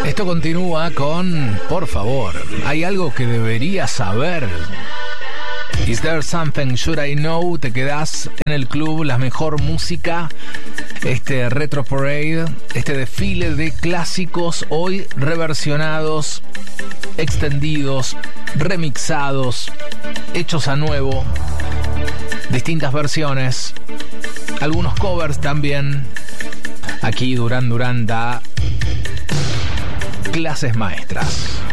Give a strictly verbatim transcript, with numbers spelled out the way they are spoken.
Esto continúa con, por favor, hay algo que deberías saber. Is there something should I know? Te quedás en el club, la mejor música. Este Retro Parade, este desfile de clásicos hoy reversionados, extendidos, remixados, hechos a nuevo, distintas versiones, algunos covers también. Aquí Duran Duran da clases maestras.